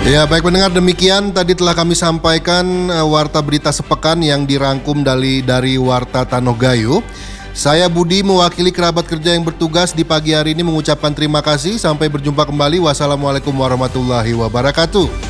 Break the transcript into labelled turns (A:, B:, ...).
A: Ya, baik pendengar, demikian tadi telah kami sampaikan warta berita sepekan yang dirangkum dari Warta Tanogayo. Saya Budi mewakili kerabat kerja yang bertugas di pagi hari ini mengucapkan terima kasih. Sampai berjumpa kembali. Wassalamualaikum warahmatullahi wabarakatuh.